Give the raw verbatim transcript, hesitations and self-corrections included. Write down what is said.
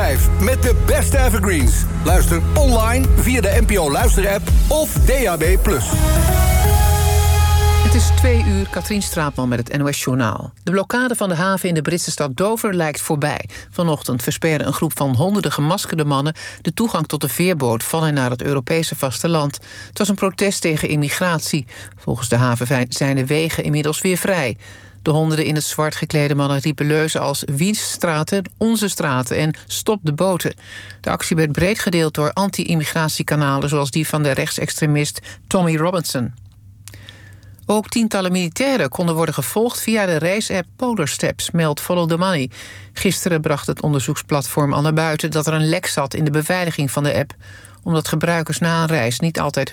vijf met de beste evergreens. Luister online via de N P O Luister-app of D A B plus. Het is twee uur, Katrien Straatman met het N O S-journaal. De blokkade van de haven in de Britse stad Dover lijkt voorbij. Vanochtend versperde een groep van honderden gemaskerde mannen de toegang tot de veerboot van en naar het Europese vasteland. Het was een protest tegen immigratie. Volgens de haven zijn de wegen inmiddels weer vrij. De honderden in het zwart geklede mannen riepen leuzen als Wiens straten, onze straten en stop de boten. De actie werd breed gedeeld door anti-immigratiekanalen zoals die van de rechtsextremist Tommy Robinson. Ook tientallen militairen konden worden gevolgd via de reisapp Polar Steps, meldt Follow the Money. Gisteren bracht het onderzoeksplatform al naar buiten dat er een lek zat in de beveiliging van de app, omdat gebruikers na een reis niet altijd